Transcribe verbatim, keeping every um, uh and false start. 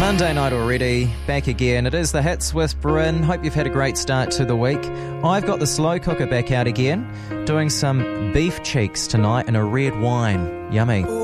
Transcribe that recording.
Monday night already, back again. It is the Hits with Bryn. Hope you've had a great start to the week. I've got the slow cooker back out again, doing some beef cheeks tonight and a red wine. Yummy.